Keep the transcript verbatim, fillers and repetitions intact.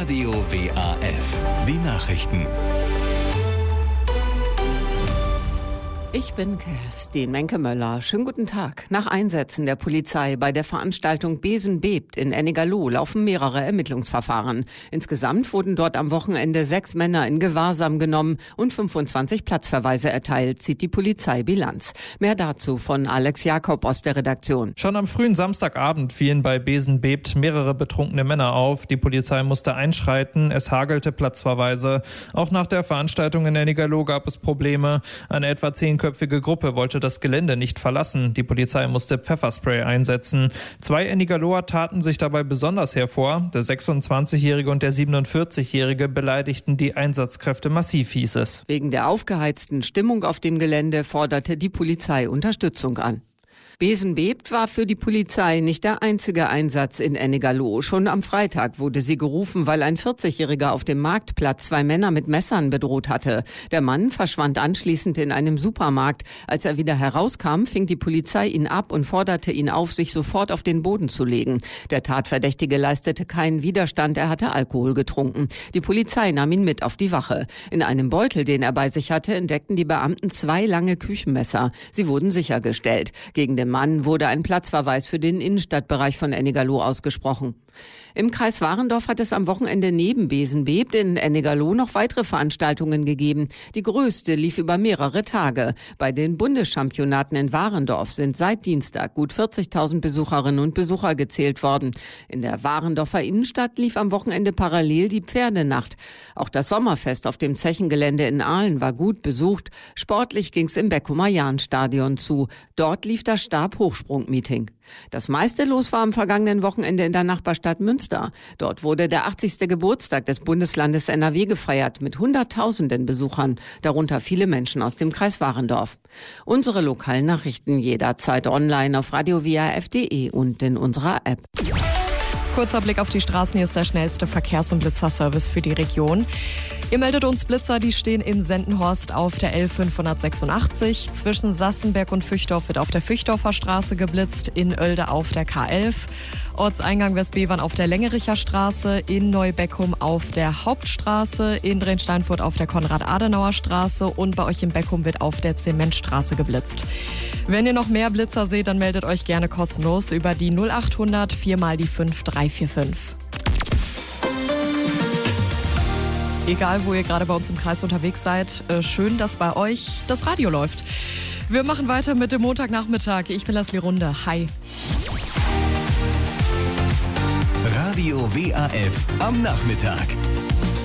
Radio W A F. Die Nachrichten. Ich bin Kerstin Menke-Möller. Schönen guten Tag. Nach Einsätzen der Polizei bei der Veranstaltung Besen bebt in Ennigerloh laufen mehrere Ermittlungsverfahren. Insgesamt wurden dort am Wochenende sechs Männer in Gewahrsam genommen und fünfundzwanzig Platzverweise erteilt, zieht die Polizei Bilanz. Mehr dazu von Alex Jakob aus der Redaktion. Schon am frühen Samstagabend fielen bei Besen bebt mehrere betrunkene Männer auf. Die Polizei musste einschreiten. Es hagelte Platzverweise. Auch nach der Veranstaltung in Ennigerloh gab es Probleme. Eine etwa zehnköpfige Gruppe wollte das Gelände nicht verlassen. Die Polizei musste Pfefferspray einsetzen. Zwei Ennigerloher taten sich dabei besonders hervor. Der sechsundzwanzigjährige und der siebenundvierzigjährige beleidigten die Einsatzkräfte massiv, hieß es. Wegen der aufgeheizten Stimmung auf dem Gelände forderte die Polizei Unterstützung an. Besen bebt war für die Polizei nicht der einzige Einsatz in Ennigerloh. Schon am Freitag wurde sie gerufen, weil ein vierzigjähriger auf dem Marktplatz zwei Männer mit Messern bedroht hatte. Der Mann verschwand anschließend in einem Supermarkt. Als er wieder herauskam, fing die Polizei ihn ab und forderte ihn auf, sich sofort auf den Boden zu legen. Der Tatverdächtige leistete keinen Widerstand, er hatte Alkohol getrunken. Die Polizei nahm ihn mit auf die Wache. In einem Beutel, den er bei sich hatte, entdeckten die Beamten zwei lange Küchenmesser. Sie wurden sichergestellt. Gegen den Mann wurde ein Platzverweis für den Innenstadtbereich von Ennigerloh ausgesprochen. Im Kreis Warendorf hat es am Wochenende neben Besen bebt in Ennigerloh noch weitere Veranstaltungen gegeben. Die größte lief über mehrere Tage. Bei den Bundeschampionaten in Warendorf sind seit Dienstag gut vierzigtausend Besucherinnen und Besucher gezählt worden. In der Warendorfer Innenstadt lief am Wochenende parallel die Pferdenacht. Auch das Sommerfest auf dem Zechengelände in Aalen war gut besucht. Sportlich ging's im Beckumer-Jahn-Stadion zu. Dort lief das Stab-Hochsprung-Meeting. Das meiste los war am vergangenen Wochenende in der Nachbarstadt Münster. Dort wurde der achtzigste Geburtstag des Bundeslandes N R W gefeiert mit hunderttausenden Besuchern, darunter viele Menschen aus dem Kreis Warendorf. Unsere lokalen Nachrichten jederzeit online auf radio w a f punkt d e und in unserer App. Kurzer Blick auf die Straßen. Hier ist der schnellste Verkehrs- und Blitzerservice für die Region. Ihr meldet uns Blitzer, die stehen in Sendenhorst auf der L fünfhundertsechsundachtzig. Zwischen Sassenberg und Füchdorf wird auf der Füchdorfer Straße geblitzt, in Oelde auf der K elf. Ortseingang Westbevern auf der Längericher Straße, in Neubeckum auf der Hauptstraße, in Drensteinfurt auf der Konrad-Adenauer-Straße und bei euch in Beckum wird auf der Zementstraße geblitzt. Wenn ihr noch mehr Blitzer seht, dann meldet euch gerne kostenlos über die null achthundert vier mal die fünf drei vier fünf. Egal, wo ihr gerade bei uns im Kreis unterwegs seid, schön, dass bei euch das Radio läuft. Wir machen weiter mit dem Montagnachmittag. Ich bin Leslie Runde. Hi. Radio W A F am Nachmittag.